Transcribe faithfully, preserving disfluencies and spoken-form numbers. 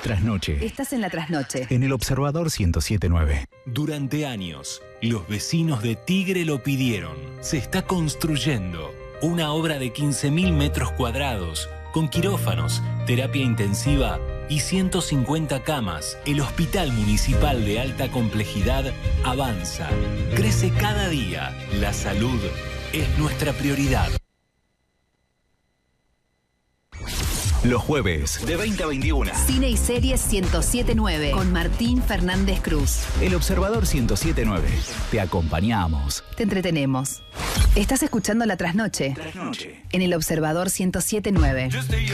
Trasnoche. Estás en la trasnoche. En el Observador ciento siete punto nueve. Durante años, los vecinos de Tigre lo pidieron. Se está construyendo una obra de quince mil metros cuadrados, con quirófanos, terapia intensiva y ciento cincuenta camas. El Hospital Municipal de Alta Complejidad avanza. Crece cada día. La salud es nuestra prioridad. Los jueves, de veinte a veintiuna. Cine y Series ciento siete punto nueve con Martín Fernández Cruz. El Observador ciento siete punto nueve. Te acompañamos. Te entretenemos. Estás escuchando La Trasnoche. Trasnoche. En el Observador ciento siete punto nueve.